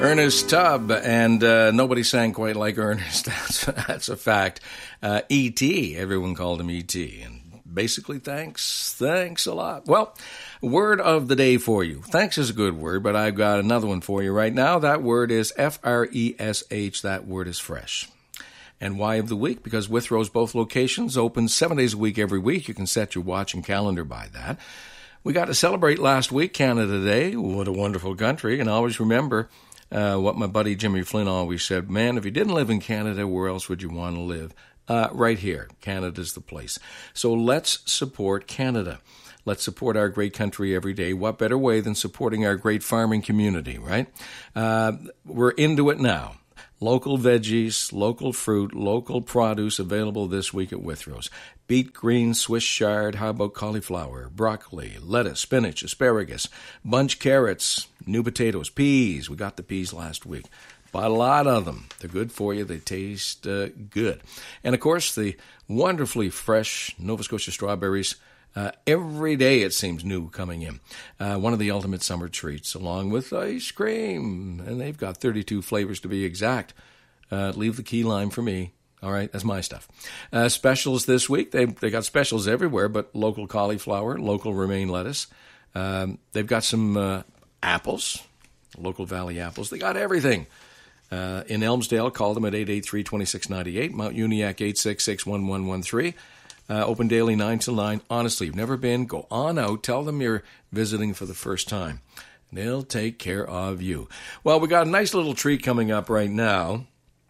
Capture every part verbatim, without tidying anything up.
Ernest Tubb, and uh, nobody sang quite like Ernest. That's, that's a fact. Uh, E T, everyone called him E T, and basically thanks, thanks a lot. Well, word of the day for you. Thanks is a good word, but I've got another one for you right now. That word is F R E S H. That word is fresh. And why of the week? Because Withrow's both locations open seven days a week every week. You can set your watch and calendar by that. We got to celebrate last week, Canada Day. What a wonderful country. And always remember uh, what my buddy Jimmy Flynn always said, man, if you didn't live in Canada, where else would you want to live? Uh, right here. Canada's the place. So let's support Canada. Let's support our great country every day. What better way than supporting our great farming community, right? Uh, we're into it now. Local veggies, local fruit, local produce available this week at Withrow's. Beet, green, Swiss chard, how about cauliflower, broccoli, lettuce, spinach, asparagus, bunch carrots, new potatoes, peas. We got the peas last week. Bought a lot of them. They're good for you. They taste uh, good. And, of course, the wonderfully fresh Nova Scotia strawberries. Uh, every day it seems new coming in. Uh, one of the ultimate summer treats, along with ice cream. And they've got thirty-two flavors to be exact. Uh, leave the key lime for me. All right, that's my stuff. Uh, specials this week. They they got specials everywhere, but local cauliflower, local romaine lettuce. Um, they've got some uh, apples, local valley apples. They got everything. Uh, in Elmsdale, call them at eight eight three, two six nine eight. Mount Uniac, eight six six, one one one three. Uh, open daily nine till nine. Honestly, you've never been, go on out. Tell them you're visiting for the first time. They'll take care of you. Well, we got a nice little treat coming up right now.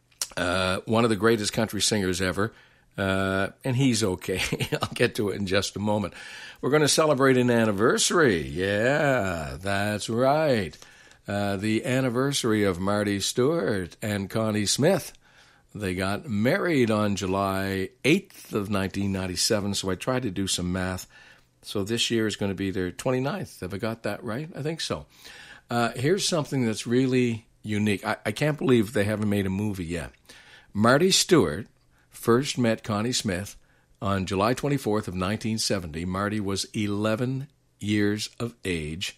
Uh, one of the greatest country singers ever. Uh, and he's okay. I'll get to it in just a moment. We're going to celebrate an anniversary. Yeah, that's right. Uh, the anniversary of Marty Stewart and Connie Smith. They got married on July eighth of nineteen ninety-seven, so I tried to do some math. So this year is going to be their twenty-ninth. Have I got that right? I think so. Uh, here's something that's really unique. I, I can't believe they haven't made a movie yet. Marty Stewart first met Connie Smith on July twenty-fourth of nineteen seventy. Marty was eleven years of age.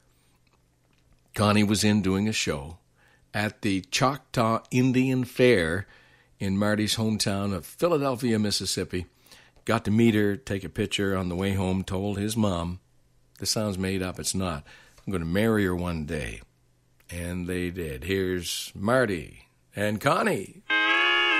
Connie was in doing a show at the Choctaw Indian Fair in Marty's hometown of Philadelphia, Mississippi. Got to meet her, take a picture on the way home, told his mom, this sounds made up, it's not, I'm going to marry her one day. And they did. Here's Marty and Connie.